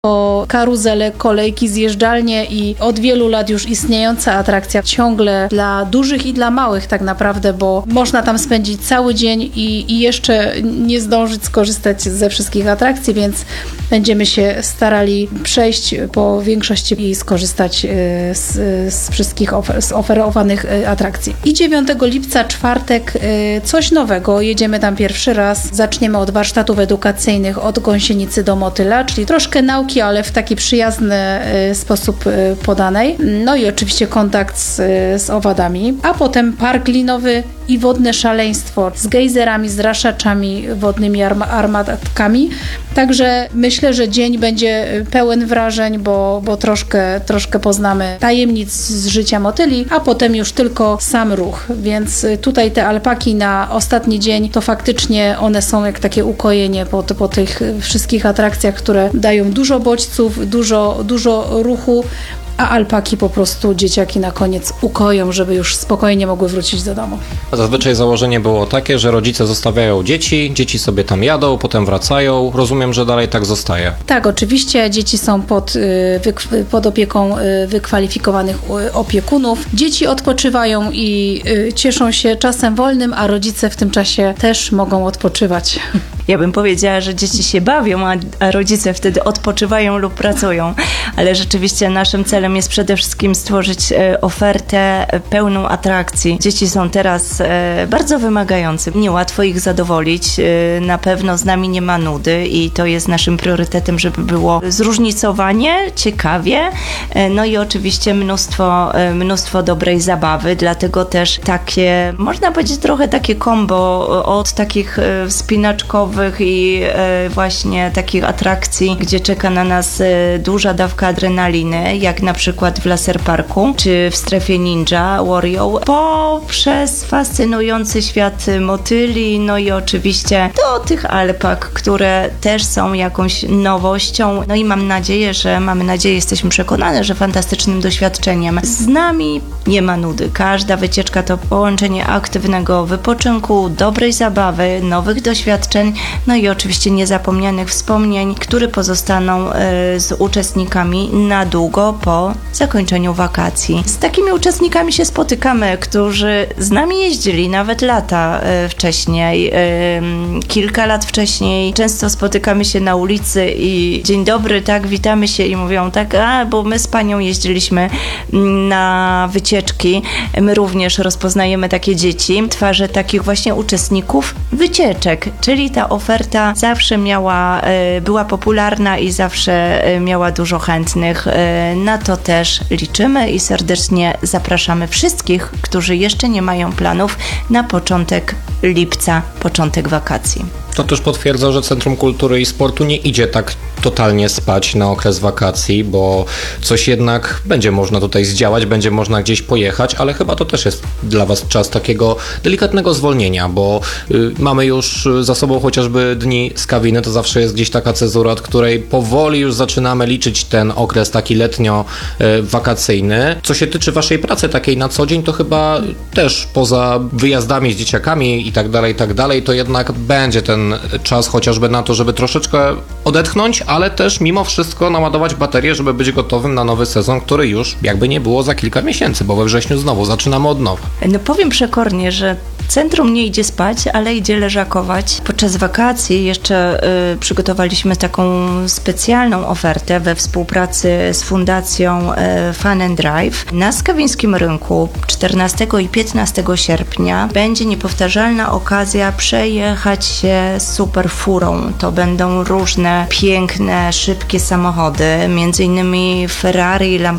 o karuzele, kolejki, zjeżdżalnie i od wielu lat już istniejąca atrakcja, ciągle dla dużych i dla małych tak naprawdę, bo można tam spędzić cały dzień i jeszcze nie zdążyć skorzystać ze wszystkich atrakcji, więc będziemy się starali przejść po większości i skorzystać z wszystkich oferowanych atrakcji. I 9 lipca, czwartek, coś nowego. Jedziemy tam pierwszy raz. Zaczniemy od warsztatów edukacyjnych od gąsienicy do motyla, czyli troszkę nauki, ale w taki przyjazny sposób podanej. No i oczywiście kontakt z owadami. A potem park linowy i wodne szaleństwo z gejzerami, z raszaczami, wodnymi armatkami. Także myślę, że dzień będzie pełen wrażeń, bo troszkę poznamy tajemnic z życia motyli, a potem już tylko sam ruch. Więc tutaj te alpaki na ostatni dzień to faktycznie one są jak takie ukojenie po tych wszystkich atrakcjach, które dają dużo bodźców, dużo ruchu, a alpaki po prostu dzieciaki na koniec ukoją, żeby już spokojnie mogły wrócić do domu. Zazwyczaj założenie było takie, że rodzice zostawiają dzieci sobie tam jadą, potem wracają. Rozumiem, że dalej tak zostaje. Tak, oczywiście dzieci są pod opieką wykwalifikowanych opiekunów. Dzieci odpoczywają i cieszą się czasem wolnym, a rodzice w tym czasie też mogą odpoczywać. Ja bym powiedziała, że dzieci się bawią, a rodzice wtedy odpoczywają lub pracują, ale rzeczywiście naszym celem jest przede wszystkim stworzyć ofertę pełną atrakcji. Dzieci są teraz bardzo wymagające. Niełatwo ich zadowolić. Na pewno z nami nie ma nudy i to jest naszym priorytetem, żeby było zróżnicowanie, ciekawie, no i oczywiście mnóstwo dobrej zabawy, dlatego też takie, można powiedzieć trochę takie combo od takich wspinaczkowych i właśnie takich atrakcji, gdzie czeka na nas duża dawka adrenaliny, jak na przykład w Laser Parku, czy w strefie Ninja Warrior, poprzez fascynujący świat motyli, no i oczywiście do tych alpak, które też są jakąś nowością, no i mamy nadzieję, jesteśmy przekonane, że fantastycznym doświadczeniem. Z nami nie ma nudy. Każda wycieczka to połączenie aktywnego wypoczynku, dobrej zabawy, nowych doświadczeń, no i oczywiście niezapomnianych wspomnień, które pozostaną z uczestnikami na długo po zakończeniu wakacji. Z takimi uczestnikami się spotykamy, którzy z nami jeździli nawet lata wcześniej, kilka lat wcześniej. Często spotykamy się na ulicy i dzień dobry, tak, witamy się i mówią tak, bo my z panią jeździliśmy na wycieczki. My również rozpoznajemy takie dzieci, twarze takich właśnie uczestników wycieczek, czyli ta oferta zawsze była popularna i zawsze miała dużo chętnych. Na to też liczymy i serdecznie zapraszamy wszystkich, którzy jeszcze nie mają planów na początek lipca, początek wakacji. To też potwierdza, że Centrum Kultury i Sportu nie idzie tak totalnie spać na okres wakacji, bo coś jednak będzie można tutaj zdziałać, będzie można gdzieś pojechać, ale chyba to też jest dla Was czas takiego delikatnego zwolnienia, bo mamy już za sobą chociażby dni z Kawiny, to zawsze jest gdzieś taka cezura, od której powoli już zaczynamy liczyć ten okres taki letnio-wakacyjny. Co się tyczy Waszej pracy takiej na co dzień, to chyba też poza wyjazdami z dzieciakami i tak dalej, to jednak będzie ten czas chociażby na to, żeby troszeczkę odetchnąć, ale też mimo wszystko naładować baterię, żeby być gotowym na nowy sezon, który już jakby nie było za kilka miesięcy, bo we wrześniu znowu zaczynamy od nowa. No powiem przekornie, że centrum nie idzie spać, ale idzie leżakować. Podczas wakacji jeszcze przygotowaliśmy taką specjalną ofertę we współpracy z Fundacją Fun and Drive. Na Skawińskim Rynku 14 i 15 sierpnia będzie niepowtarzalna okazja przejechać się super furą. To będą różne piękne, szybkie samochody, między innymi Ferrari,